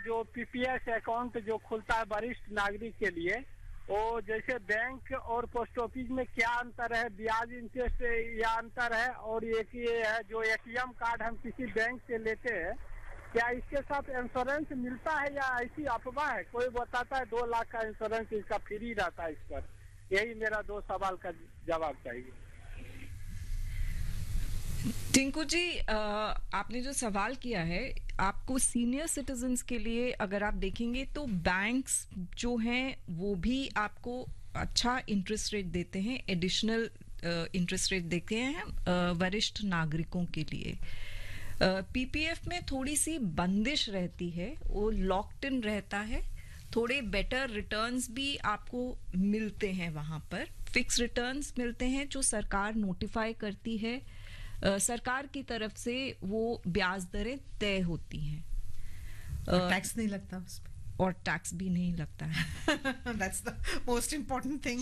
जो PPS account जो खुलता है वरिष्ठ नागरिक के लिए, वो जैसे बैंक और पोस्ट ऑफिस में क्या अंतर है, ब्याज इंटरेस्ट या अंतर है, और एक ये है जो एटीएम कार्ड हम किसी बैंक से लेते हैं, क्या इसके साथ इंश्योरेंस मिलता है या ऐसी अफवाह है? कोई बताता है 2 लाख का इंश्योरेंस इसका फ्री रहता है इस पर। यही मेरा 2 सवाल का जवाब चाहिए। टिंकू जी, आपने जो सवाल किया है, आपको सीनियर सिटीजन्स के लिए अगर आप देखेंगे तो बैंक्स जो हैं वो भी आपको अच्छा इंटरेस्ट रेट देते हैं, एडिशनल इंटरेस्ट रेट देते हैं वरिष्ठ नागरिकों के लिए। पीपीएफ में थोड़ी सी बंदिश रहती है, वो लॉक्ड इन रहता है, थोड़े बेटर रिटर्न्स भी आपको मिलते हैं वहाँ पर, फिक्स रिटर्न्स मिलते हैं जो सरकार नोटिफाई करती है, सरकार की तरफ से वो ब्याज दरें तय होती हैं, टैक्स नहीं लगता उसमें, और टैक्स भी नहीं लगता है। That's the most important thing.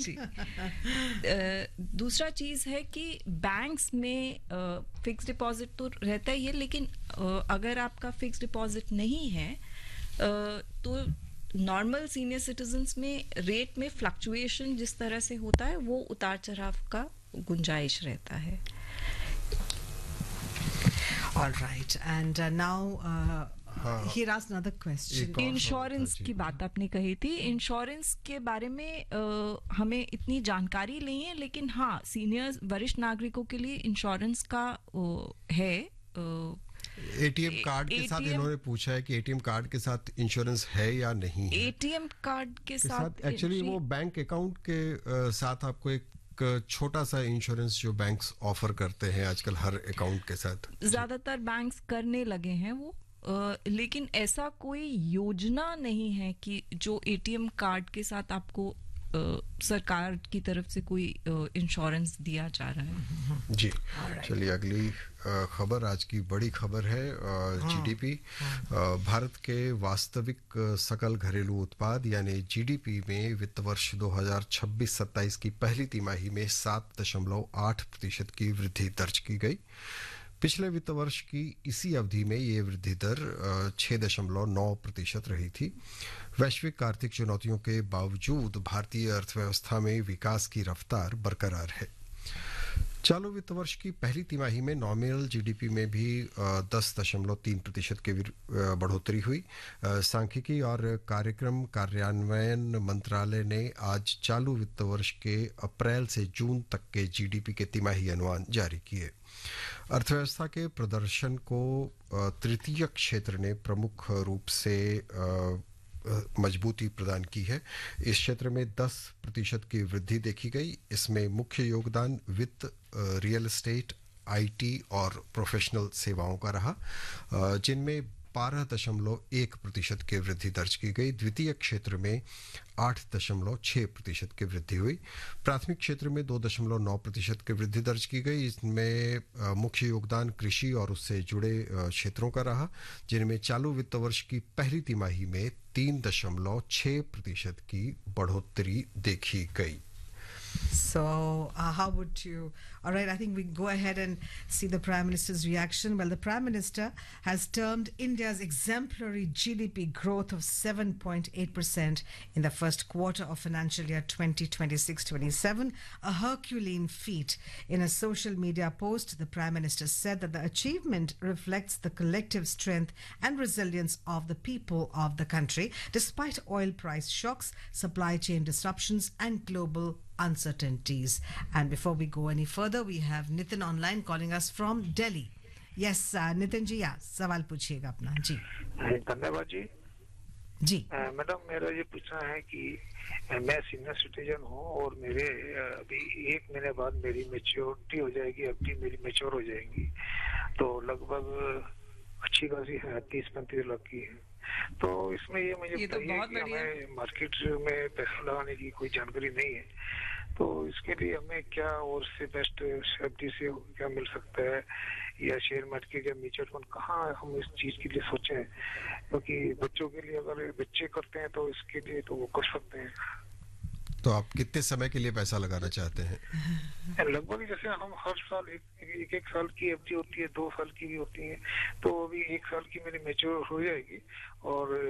दूसरा चीज है कि बैंक्स में फिक्स डिपॉजिट तो रहता ही है, लेकिन अगर आपका फिक्स डिपॉजिट नहीं है तो नॉर्मल सीनियर सिटीजन्स में रेट में फ्लक्चुएशन जिस तरह से होता है वो उतार चढ़ाव का गुंजाइश रहता है। All right, and now here asked another question. Insurance की बात आपने कही थी, इंश्योरेंस के बारे में हमें इतनी जानकारी नहीं है, लेकिन हाँ, सीनियर वरिष्ठ नागरिकों के लिए इंश्योरेंस का है। एटीएम कार्ड के साथ इन्होंने पूछा है कि एटीएम कार्ड के साथ इंश्योरेंस है या नहीं है। एटीएम कार्ड के साथ एक्चुअली वो बैंक अकाउंट के साथ आपको एक छोटा सा इंश्योरेंस जो बैंक्स ऑफर करते हैं आजकल हर अकाउंट के साथ, ज्यादातर बैंक्स करने लगे हैं वो, लेकिन ऐसा कोई योजना नहीं है कि जो एटीएम कार्ड के साथ आपको सरकार की तरफ से कोई इंश्योरेंस दिया जा रहा है। जी, चलिए अगली खबर, आज की बड़ी खबर है जीडीपी। भारत के वास्तविक सकल घरेलू उत्पाद यानी जीडीपी में वित्त वर्ष 2026-27 की पहली तिमाही में 7.8% की वृद्धि दर्ज की गई। पिछले वित्त वर्ष की इसी अवधि में ये वृद्धि दर 6.9% रही थी। वैश्विक आर्थिक चुनौतियों के बावजूद भारतीय अर्थव्यवस्था में विकास की रफ्तार बरकरार है। चालू वित्त वर्ष की पहली तिमाही में नॉमिनल जीडीपी में भी 10.3% की बढ़ोतरी हुई। सांख्यिकी और कार्यक्रम कार्यान्वयन मंत्रालय ने आज चालू वित्त वर्ष के अप्रैल से जून तक के जीडीपी के तिमाही अनुमान जारी किए। अर्थव्यवस्था के प्रदर्शन को तृतीय क्षेत्र ने प्रमुख रूप से मजबूती प्रदान की है। इस क्षेत्र में 10% की वृद्धि देखी गई। इसमें मुख्य योगदान वित्त, रियल एस्टेट, आईटी और प्रोफेशनल सेवाओं का रहा, जिनमें 12.1% की वृद्धि दर्ज की गई। द्वितीय क्षेत्र में 8.6% की वृद्धि हुई। प्राथमिक क्षेत्र में 2.9% की वृद्धि दर्ज की गई। इसमें मुख्य योगदान कृषि और उससे जुड़े क्षेत्रों का रहा, जिनमें चालू वित्त वर्ष की पहली तिमाही में 3.6% की बढ़ोतरी देखी गई। So, how would you... All right, I think we go ahead and see the Prime Minister's reaction. Well, the Prime Minister has termed India's exemplary GDP growth of 7.8% in the first quarter of financial year 2026-27 a Herculean feat. In a social media post, the Prime Minister said that the achievement reflects the collective strength and resilience of the people of the country, despite oil price shocks, supply chain disruptions, and global uncertainties. And before we go any further, we have Nitin online calling us from Delhi. Yes, Nitin ji, yeah, सवाल पूछिएगा अपना जी। धन्यवाद जी। जी madam, मेरा ये पूछना है कि मैं सीनियर सिटीजन हूँ और मेरे अभी 1 महीने बाद मेरी मैच्योरिटी हो जाएगी, अभी मेरी मैच्योर हो जाएगी, तो लगभग अच्छी खासी है, 30-35 लाख की है। तो इसमें ये मुझे बताइए कि हमें मार्केट में पैसा लगाने की कोई जानकारी नहीं है, तो इसके लिए हमें क्या और से बेस्ट एफडी से क्या मिल सकता है, या शेयर मार्केट या म्यूचुअल फंड, कहाँ हम इस चीज के लिए सोचें? क्योंकि बच्चों के लिए अगर बच्चे करते हैं तो इसके लिए तो वो कर सकते हैं। तो आप कितने समय के लिए पैसा लगाना चाहते हैं? लगभग जैसे हम हर साल एक साल की एफडी होती है, 2 साल की भी होती है, तो अभी 1 साल की मेरी मैच्योर हो जाएगी और